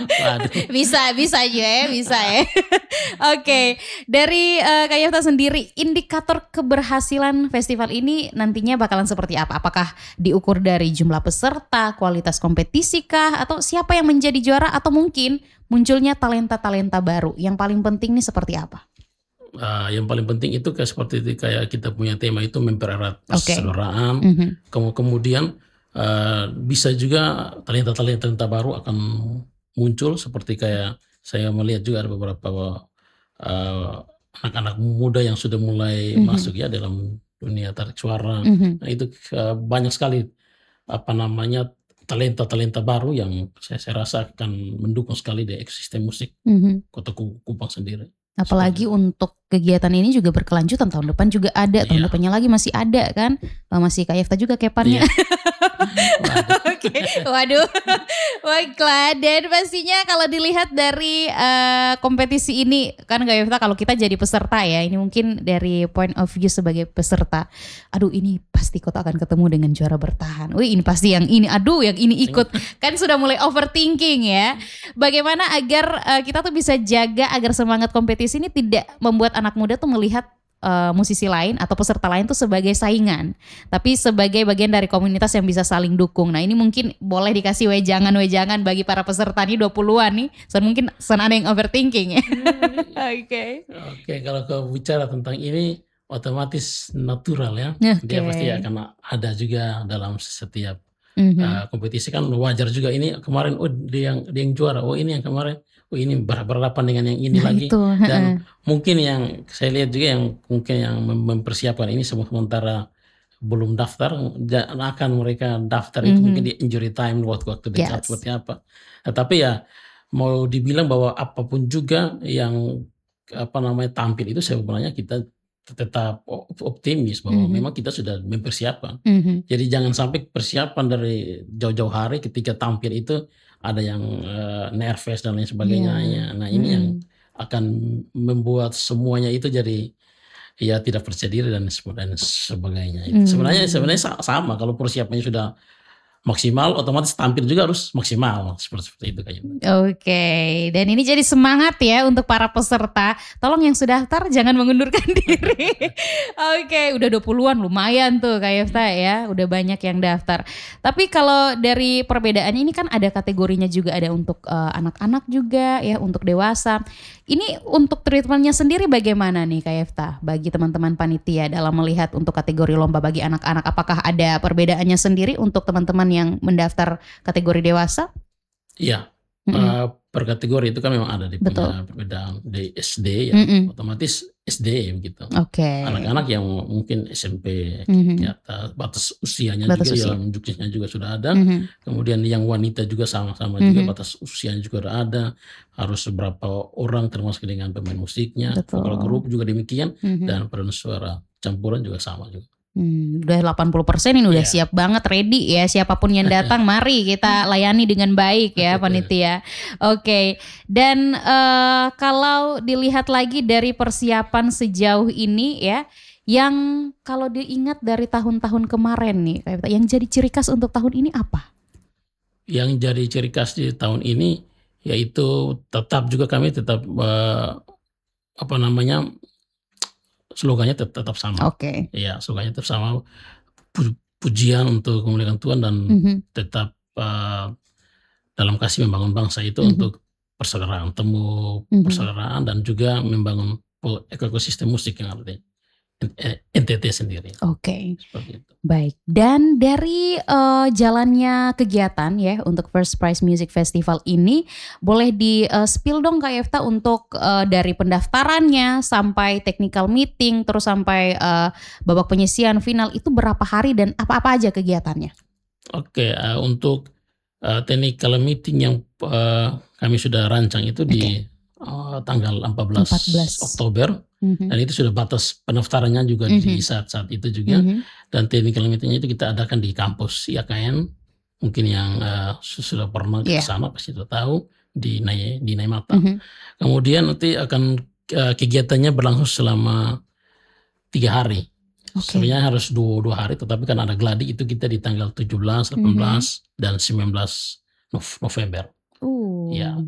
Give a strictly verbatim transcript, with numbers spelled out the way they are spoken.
Waduh. Bisa, bisa aja ya, bisa ya. Oke, dari uh, Kak Yefta sendiri, indikator keberhasilan festival ini nantinya bakalan seperti apa? Apakah diukur dari jumlah peserta, kualitas kompetisi kah, atau siapa yang menjadi juara, atau mungkin munculnya talenta-talenta baru? Yang paling penting nih seperti apa? Uh, yang paling penting itu kayak seperti itu, kayak kita punya tema itu mempererat Oke. persaudaraan. Mhm. Kem- Kemudian uh, bisa juga talenta-talenta baru akan muncul, seperti kayak saya melihat juga ada beberapa uh, anak-anak muda yang sudah mulai Mhm. masuk ya dalam dunia tarik suara. Mhm. Nah itu uh, banyak sekali apa namanya talenta-talenta baru yang saya, saya rasa akan mendukung sekali di ekosistem musik Mhm. Kota Ku- Kupang sendiri. Apalagi Seperti itu. untuk kegiatan ini juga berkelanjutan, tahun depan juga ada, tahun Iya. depannya lagi masih ada kan. Eh, Masih Kak Yefta juga kepannya. Iya. Waduh. Oke, waduh. Baiklah, dan pastinya kalau dilihat dari eh, kompetisi ini kan Kak Yefta, kalau kita jadi peserta ya, ini mungkin dari point of view sebagai peserta. Aduh, ini pasti Kota akan ketemu dengan juara bertahan. Wih, ini pasti yang ini. Aduh, yang ini ikut. Kan sudah mulai overthinking ya. Bagaimana agar eh, kita tuh bisa jaga agar semangat kompetisi ini tidak membuat anak muda tuh melihat uh, musisi lain atau peserta lain tuh sebagai saingan, tapi sebagai bagian dari komunitas yang bisa saling dukung. Nah ini mungkin boleh dikasih wejangan-wejangan bagi para peserta nih dua puluhan nih. So mungkin sen ada yang overthinking ya. Oke. Oke, kalau kau bicara tentang ini otomatis natural ya. Oke. Dia pasti akan ada juga dalam setiap Mhm. uh, kompetisi, kan wajar juga. Ini kemarin oh dia yang dia yang juara, oh ini yang kemarin, oh ini ber- berhadapan dengan yang ini Nah lagi. itu. Dan mungkin yang saya lihat juga yang mungkin yang mem- mempersiapkan ini sementara belum daftar, dan akan mereka daftar itu Mhm. mungkin di injury time, waktu-waktu dekat Yes. seperti apa. Tetapi ya mau dibilang bahwa apapun juga yang apa namanya tampil itu, sebenarnya kita tetap o- optimis bahwa Mhm. memang kita sudah mempersiapkan. Mhm. Jadi jangan sampai persiapan dari jauh-jauh hari ketika tampil itu ada yang eh, nervous dan lain sebagainya. Iya. Ya, nah ini yang Mhm. akan membuat semuanya itu jadi ya tidak percaya diri dan sebe- dan sebagainya. Itu Sebenarnya Hmm. sebenarnya sa- sama, kalau persiapannya sudah maksimal, otomatis tampil juga harus maksimal, seperti seperti itu kayaknya. Oke, dan ini jadi semangat ya untuk para peserta. Tolong yang sudah daftar jangan mengundurkan diri. Oke, udah dua puluhan lumayan tuh Kak Yefta ya, udah banyak yang daftar. Tapi kalau dari perbedaannya ini kan ada kategorinya juga, ada untuk eh, anak-anak juga ya, untuk dewasa. Ini untuk treatmentnya sendiri bagaimana nih Kak Yefta bagi teman-teman panitia dalam melihat untuk kategori lomba bagi anak-anak? Apakah ada perbedaannya sendiri untuk teman-teman yang mendaftar kategori dewasa? Iya, Mm-mm. eh, per kategori itu kan memang ada di Betul. punya perbedaan di S D ya, Mm-mm. otomatis S D gitu. Oke. Anak-anak yang mungkin S M P Mhm. di atas batas usianya Batas juga, usia. dalam juknisnya juga sudah ada. Mhm. Kemudian yang wanita juga sama-sama juga Mhm. batas usianya juga sudah ada. Harus seberapa orang termasuk dengan pemain musiknya, Betul. vokal grup juga demikian, Mhm. dan peran suara campuran juga sama juga. Hmm, udah delapan puluh persen ini udah Iya. siap banget, ready ya, siapapun yang datang mari kita layani dengan baik ya panitia. Oke, dan eh, kalau dilihat lagi dari persiapan sejauh ini ya, yang kalau diingat dari tahun-tahun kemarin nih, kayak yang jadi ciri khas untuk tahun ini apa? Yang jadi ciri khas di tahun ini yaitu tetap juga kami tetap eh, apa namanya slogannya tet- tetap sama. Oke. Ya, slogannya tetap sama. Pu- pujian untuk kemuliaan Tuhan dan Mhm. tetap eh, dalam kasih membangun bangsa itu Mhm. untuk persaudaraan, temu Mhm. persaudaraan, dan juga membangun po- ekosistem musik yang ada di N T T sendiri. Oke. Seperti itu. Baik, dan dari eh, jalannya kegiatan ya untuk First Prize Music Festival ini, boleh di eh, spill dong Kak Yefta untuk eh, dari pendaftarannya sampai technical meeting terus sampai eh, babak penyisian final itu berapa hari dan apa-apa aja kegiatannya? Oke, eh, untuk eh, technical meeting yang eh, kami sudah rancang itu di eh, tanggal empat belas empat belas Oktober. Mhm. Dan itu sudah batas pendaftarannya juga di Mhm. saat-saat itu juga. Mhm. Dan technical meetingnya itu kita adakan di kampus I A K N. Mungkin yang uh, sudah pernah ke Iya. sana pasti sudah tahu, di Nai, di Naimata. Mhm. Kemudian nanti akan uh, kegiatannya berlangsung selama tiga hari. Oke. Sebenarnya harus dua, dua hari, tetapi kan ada gladi itu kita di tanggal tujuh belas, delapan belas, dan sembilan belas Nov- November. Uh. Ya.